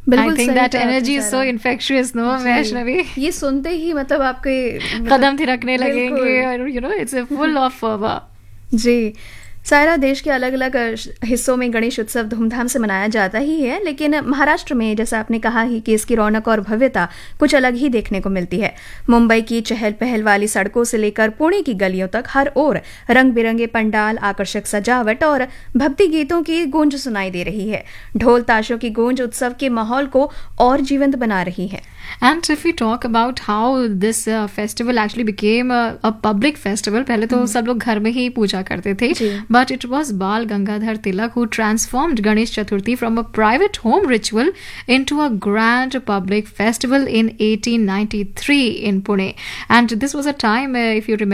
बिल्कुल I think सही that कहा आपने energy is so सारा। infectious, no, जी, Vaishnavi? ये सुनते ही मतलब आपके कदम थिरकने बिल्कुल। लगेंगे और it's a full of fervor. जी। सायरा, देश के अलग-अलग हिस्सों में गणेश उत्सव धूमधाम से मनाया जाता ही है, लेकिन महाराष्ट्र में जैसा आपने कहा ही कि इसकी रौनक और भव्यता कुछ अलग ही देखने को मिलती है। मुंबई की चहल-पहल वाली सड़कों से लेकर पुणे की गलियों तक हर ओर रंग-बिरंगे पंडाल, आकर्षक सजावट और भक्ति गीतों की गूंज सुनाई दे रही है। ढोल ताशों की गूंज उत्सव के माहौल को और जीवंत बना रही है। And if we talk about how this festival actually became a public festival, पहले तो सब लोग घर में ही पूजा करते थे, जी। but it was Bal Gangadhar Tilak who transformed Ganesh Chaturthi from a private home ritual into a grand public festival in 1893 in Pune. And this was a time, if you remember,